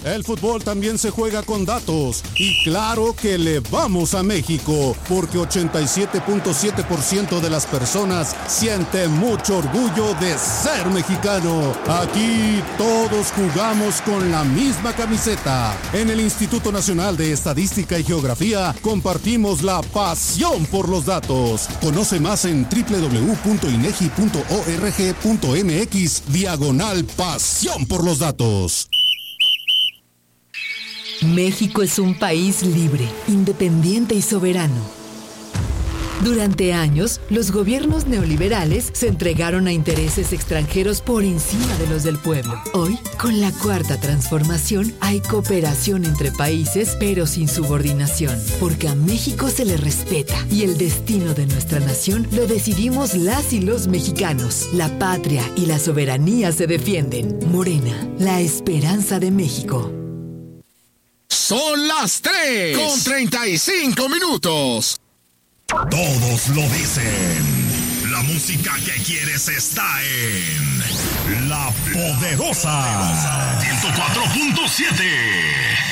El fútbol también se juega con datos. Y claro que le vamos a México, porque 87.7% de las personas siente mucho orgullo de ser mexicano. Aquí todos jugamos con la misma camiseta. En el Instituto Nacional de Estadística y Geografía compartimos la pasión por los datos. Conoce más en www.inegi.org.mx/pasión por los datos. México es un país libre, independiente y soberano. Durante años, los gobiernos neoliberales se entregaron a intereses extranjeros por encima de los del pueblo. Hoy, con la Cuarta Transformación, hay cooperación entre países, pero sin subordinación, porque a México se le respeta y el destino de nuestra nación lo decidimos las y los mexicanos. La patria y la soberanía se defienden. Morena, la esperanza de México. Son las 3:35. Todos lo dicen. La música que quieres está en La Poderosa 104.7.